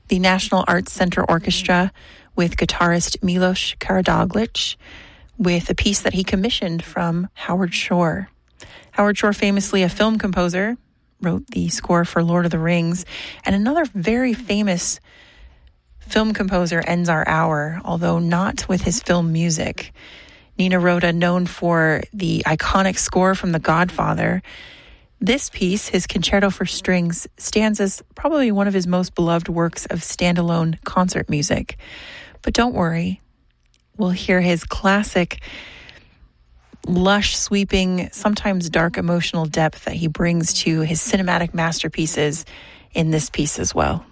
the National Arts Center Orchestra with guitarist Milos Karadoglic with a piece that he commissioned from Howard Shore. Howard Shore, famously a film composer, wrote the score for Lord of the Rings, and another very famous film composer ends our hour, although not with his film music. Nino Rota, known for the iconic score from The Godfather. This piece, his Concerto for Strings, stands as probably one of his most beloved works of standalone concert music. But don't worry, we'll hear his classic, lush, sweeping, sometimes dark emotional depth that he brings to his cinematic masterpieces in this piece as well.